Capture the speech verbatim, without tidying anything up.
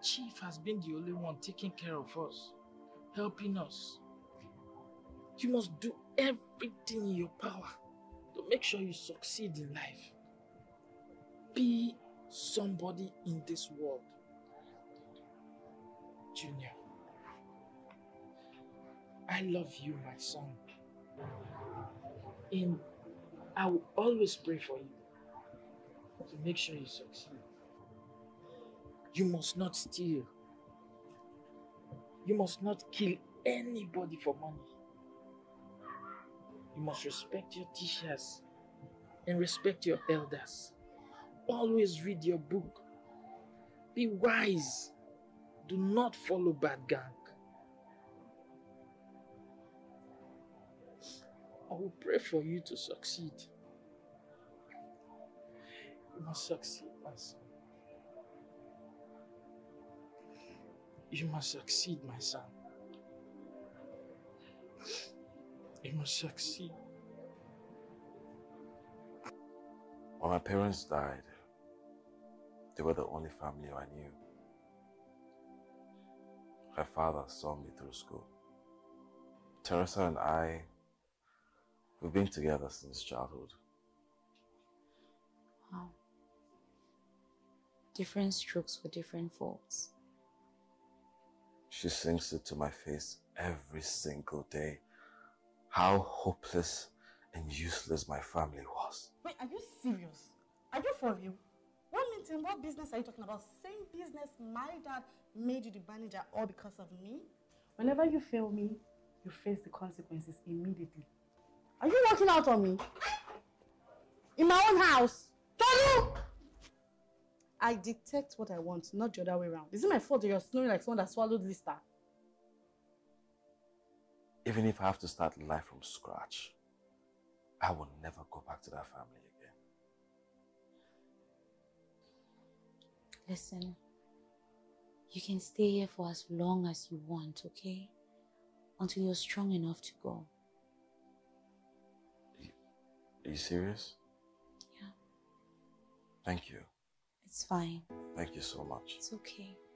Chief has been the only one taking care of us, helping us. You must do everything in your power to make sure you succeed in life. Be somebody in this world. Junior, I love you, my son. And I will always pray for you to make sure you succeed. You must not steal. You must not kill anybody for money. You must respect your teachers and respect your elders. Always read your book. Be wise. Do not follow bad gang. I will pray for you to succeed. You must succeed, my son. You must succeed, my son. You must succeed. When my parents died, they were the only family I knew. Her father saw me through school. Teresa and I, we've been together since childhood. Wow. Different strokes for different folks. She sings it to my face every single day. How hopeless and useless my family was. Wait, are you serious? Are you for real? What meeting, what business are you talking about? Same business my dad made you the manager all because of me? Whenever you fail me, you face the consequences immediately. Are you working out on me? In my own house? Tolu! I detect what I want, not the other way around. Is it my fault that you're snoring like someone that swallowed Lister? Even if I have to start life from scratch, I will never go back to that family again. Listen, you can stay here for as long as you want, okay? Until you're strong enough to go. Are you serious? Yeah. Thank you. It's fine. Thank you so much. It's okay.